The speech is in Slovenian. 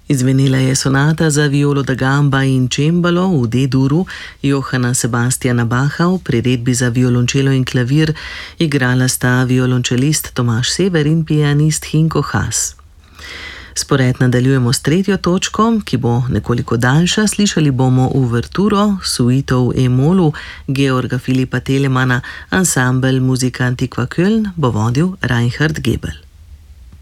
Izvenela je sonata za violo da gamba in cembalo v D-duru Johana Sebastiana Bacha v priredbi za violončelo in klavir. Igrala sta violončelist Tomaž Sever in pianist Hinko Haas. Spored nadaljujemo s tretjo točko, ki bo nekoliko daljša. Slišali bomo uverturo suito v E-molu Georga Filipa Telemana. Ansambel Musik Antiqua Köln bo vodil Reinhard Gebel.